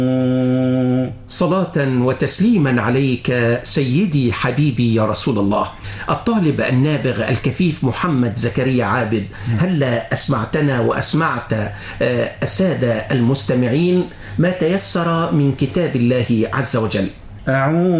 صلاة وتسليما عليك سيدي حبيبي يا رسول الله. الطالب النابغ الكفيف محمد زكريا عابد، هل أسمعتنا وأسمعت السادة المستمعين ما تيسر من كتاب الله عز وجل؟ أعوذ